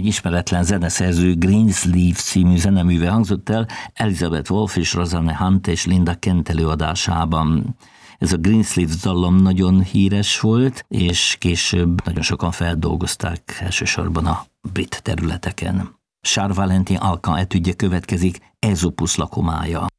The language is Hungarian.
egy ismeretlen zeneszerző Greensleeve című zeneműve hangzott el Elizabeth Wolf és Rosanne Hunt és Linda Kent előadásában. Ez a Greensleeve dallam nagyon híres volt, és később nagyon sokan feldolgozták, elsősorban a brit területeken. Charles Valentin Alkan etüdje következik, Aesopus lakomája.